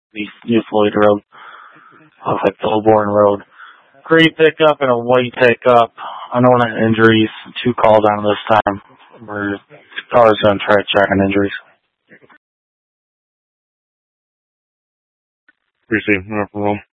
New Floyd Road, off like Billbourne Road. Gray pickup and a white pickup. Unknown injuries. 2 calls on this time. We're cars on track checking injuries. Received. No problem.